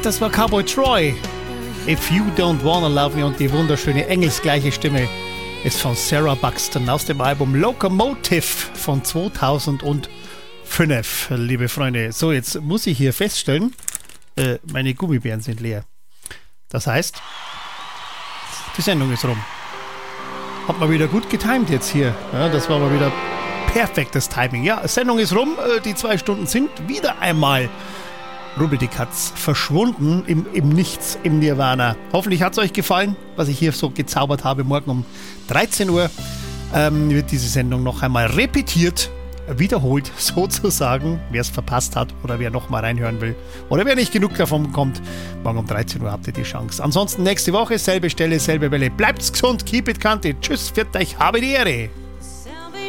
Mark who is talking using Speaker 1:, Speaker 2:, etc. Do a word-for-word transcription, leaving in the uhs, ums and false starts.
Speaker 1: das war Cowboy Troy. If You Don't Wanna Love Me, und die wunderschöne engelsgleiche Stimme ist von Sarah Buxton aus dem Album Locomotive von zweitausendfünf, liebe Freunde. So, jetzt muss ich hier feststellen, äh, meine Gummibären sind leer. Das heißt, die Sendung ist rum. Hat man wieder gut getimt jetzt hier. Ja, das war mal wieder perfektes Timing. Ja, Sendung ist rum, äh, die zwei Stunden sind wieder einmal Rubbel die Katz verschwunden im, im Nichts, im Nirvana. Hoffentlich hat es euch gefallen, was ich hier so gezaubert habe. Morgen um dreizehn Uhr ähm, wird diese Sendung noch einmal repetiert, wiederholt sozusagen. Wer es verpasst hat oder wer noch mal reinhören will oder wer nicht genug davon bekommt, morgen um dreizehn Uhr habt ihr die Chance. Ansonsten nächste Woche, selbe Stelle, selbe Welle. Bleibt's gesund, keep it kantig. Tschüss, für euch, habe die Ehre.